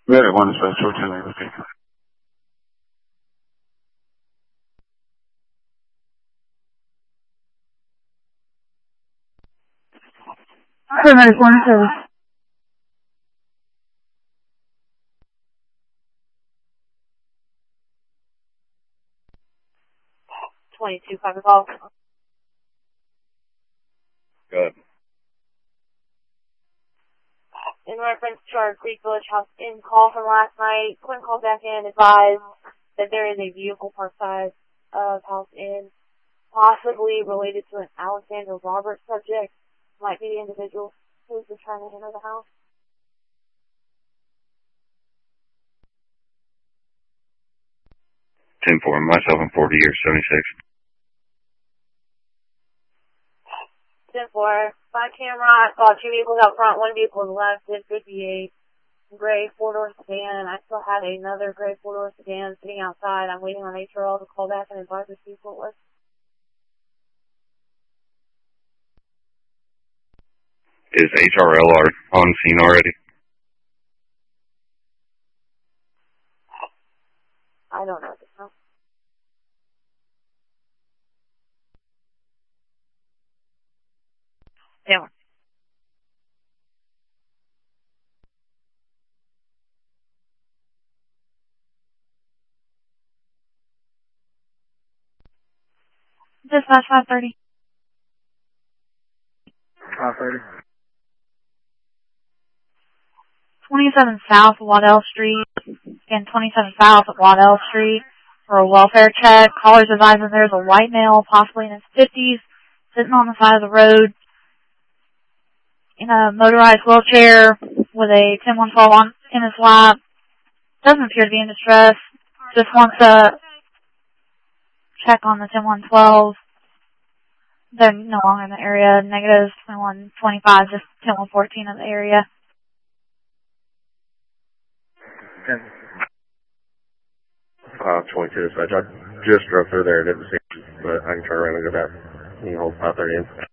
We had it one special tonight, okay. Paramedic morning service. $22 call. Good. In reference to our Creek Village House Inn call from last night, Quinn called back in and advised that there is a vehicle parked side of House Inn, possibly related to an Alexander Roberts subject. Might be the individual who's been trying to enter the house. Myself in 40 years, 76. 10-4. By camera, I saw two vehicles out front, one vehicle on the left, 58. Gray four-door sedan. I still have another gray four-door sedan sitting outside. I'm waiting on HRL to call back and advise us what it was. Is HRL on scene already? I don't know this now. Yeah. Dispatch 530. 530. 27 South Waddell Street and 27 South Waddell Street for a welfare check. Callers advising there's a white male, possibly in his 50s, sitting on the side of the road in a motorized wheelchair with a 10-112 on in his lap. Doesn't appear to be in distress. Just wants a check on the 10-112. They're no longer in the area. Negative 2125, just 10-114 in the area. 22 dispatch. I just drove through there and didn't see it, but I can turn around and go back. You can hold 530 in.